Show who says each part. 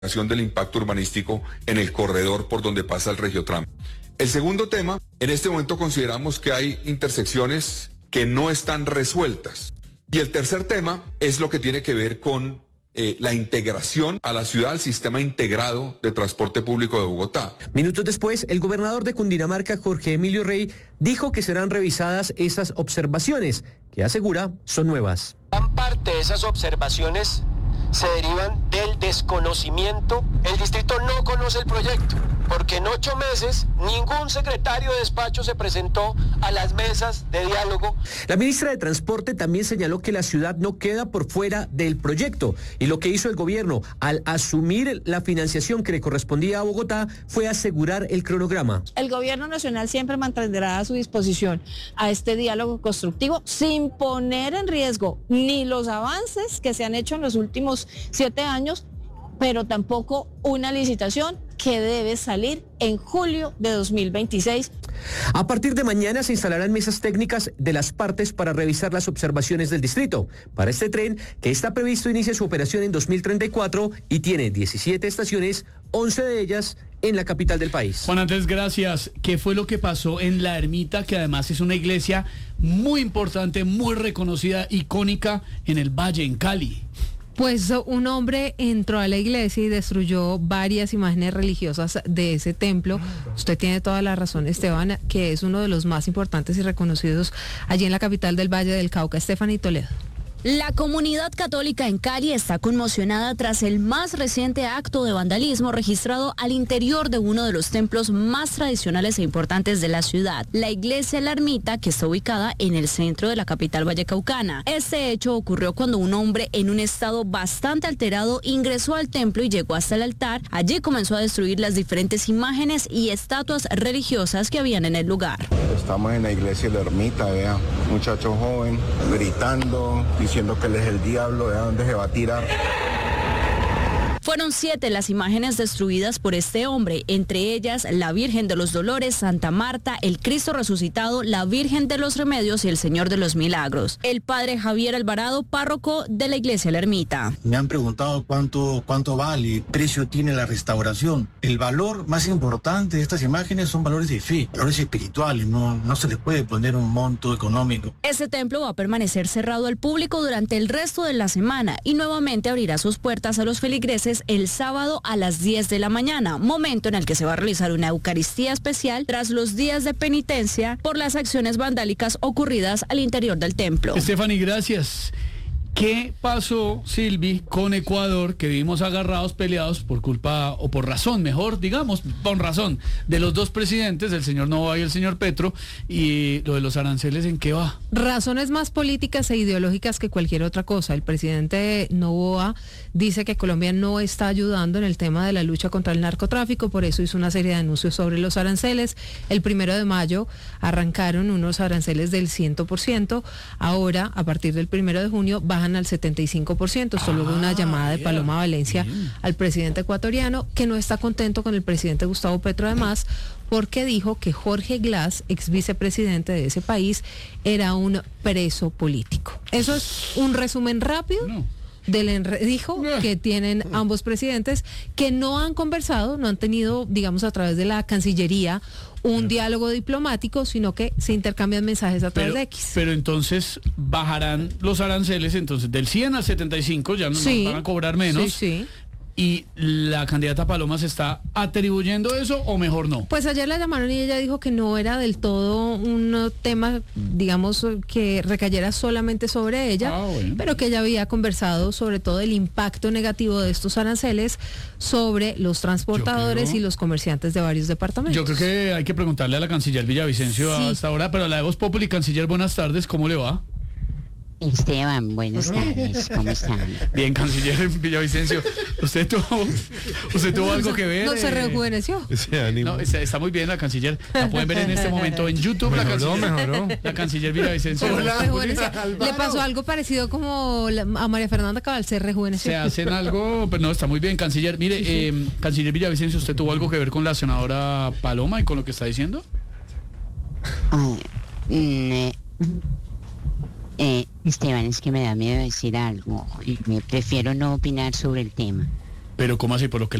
Speaker 1: del impacto urbanístico en el corredor por donde pasa el Regiotram. El segundo tema, en este momento consideramos que hay intersecciones que no están resueltas. Y el tercer tema es lo que tiene que ver con la integración a la ciudad al sistema integrado de transporte público de Bogotá.
Speaker 2: Minutos después, el gobernador de Cundinamarca, Jorge Emilio Rey, dijo que serán revisadas esas observaciones, que asegura son nuevas.
Speaker 3: Gran parte de esas observaciones se derivan del desconocimiento. El distrito no conoce el proyecto, porque en 8 meses ningún secretario de despacho se presentó a las mesas de diálogo.
Speaker 2: La ministra de Transporte también señaló que la ciudad no queda por fuera del proyecto y lo que hizo el gobierno al asumir la financiación que le correspondía a Bogotá fue asegurar el cronograma.
Speaker 4: El gobierno nacional siempre mantendrá a su disposición a este diálogo constructivo sin poner en riesgo ni los avances que se han hecho en los últimos 7 años, pero tampoco una licitación que debe salir en julio de 2026.
Speaker 2: A partir de mañana se instalarán mesas técnicas de las partes para revisar las observaciones del distrito para este tren que está previsto inicie su operación en 2034 y tiene 17 estaciones, 11 de ellas en la capital del país.
Speaker 5: Juan Andrés, gracias. ¿Qué fue lo que pasó en La Ermita, que además es una iglesia muy importante, muy reconocida, icónica en el Valle, en Cali?
Speaker 6: Pues un hombre entró a la iglesia y destruyó varias imágenes religiosas de ese templo. Usted tiene toda la razón, Esteban, que es uno de los más importantes y reconocidos allí en la capital del Valle del Cauca. Stephanie Toledo.
Speaker 7: La comunidad católica en Cali está conmocionada tras el más reciente acto de vandalismo registrado al interior de uno de los templos más tradicionales e importantes de la ciudad, la iglesia La Ermita, que está ubicada en el centro de la capital vallecaucana. Este hecho ocurrió cuando un hombre en un estado bastante alterado ingresó al templo y llegó hasta el altar. Allí comenzó a destruir las diferentes imágenes y estatuas religiosas que habían en el lugar.
Speaker 8: Estamos en la iglesia La Ermita, vea, muchacho joven gritando, diciendo que él es el diablo, de dónde se va a tirar.
Speaker 7: Fueron 7 las imágenes destruidas por este hombre, entre ellas la Virgen de los Dolores, Santa Marta, el Cristo Resucitado, la Virgen de los Remedios y el Señor de los Milagros. El padre Javier Alvarado, párroco de la iglesia La Ermita.
Speaker 9: Me han preguntado cuánto vale, precio tiene la restauración. El valor más importante de estas imágenes son valores de fe, valores espirituales, no se les puede poner un monto económico.
Speaker 7: Este templo va a permanecer cerrado al público durante el resto de la semana y nuevamente abrirá sus puertas a los feligreses el sábado a las 10 de la mañana, momento en el que se va a realizar una Eucaristía especial tras los días de penitencia por las acciones vandálicas ocurridas al interior del templo.
Speaker 5: Stephanie, gracias. ¿Qué pasó, Silvi, con Ecuador, que vimos agarrados, peleados por culpa, o por razón, mejor, digamos, con razón, de los dos presidentes, el señor Noboa y el señor Petro, y lo de los aranceles, ¿en qué va?
Speaker 6: Razones más políticas e ideológicas que cualquier otra cosa. El presidente Noboa dice que Colombia no está ayudando en el tema de la lucha contra el narcotráfico, por eso hizo una serie de anuncios sobre los aranceles. El 1 de mayo arrancaron unos aranceles del 100%, ahora, a partir del 1 de junio, bajan al 75%. Esto luego una llamada de Paloma Valencia al presidente ecuatoriano, que no está contento con el presidente Gustavo Petro, además, porque dijo que Jorge Glass, ex vicepresidente de ese país, era un preso político. Eso es un resumen rápido. Del enredijo que tienen ambos presidentes, que no han conversado, no han tenido, digamos, a través de la Cancillería un diálogo diplomático, sino que se intercambian mensajes a través de X.
Speaker 5: Pero entonces bajarán los aranceles, entonces del 100 al 75 ya no nos van a cobrar menos.
Speaker 6: Sí.
Speaker 5: ¿Y la candidata Paloma se está atribuyendo eso o mejor no?
Speaker 6: Pues ayer la llamaron y ella dijo que no era del todo un tema, digamos, que recayera solamente sobre ella, pero que ella había conversado sobre todo el impacto negativo de estos aranceles sobre los transportadores y los comerciantes de varios departamentos.
Speaker 5: Yo creo que hay que preguntarle a la canciller Villavicencio hasta ahora, pero a la de Voz Populi, canciller, buenas tardes, ¿cómo le va?
Speaker 10: Esteban, buenas tardes, ¿cómo están?
Speaker 5: Bien, canciller Villavicencio, ¿usted tuvo algo que ver?
Speaker 6: No se rejuveneció.
Speaker 5: No, está muy bien la canciller, la pueden ver en este momento en YouTube.
Speaker 11: Mejoró.
Speaker 5: La canciller Villavicencio.
Speaker 6: Le pasó algo parecido como a María Fernanda Cabal, se rejuveneció.
Speaker 5: Se hacen algo, pero no, está muy bien, canciller. Mire, canciller Villavicencio, ¿usted tuvo algo que ver con la senadora Paloma y con lo que está diciendo?
Speaker 10: Esteban, es que me da miedo decir algo y me prefiero no opinar sobre el tema.
Speaker 5: Pero ¿cómo así? Por lo que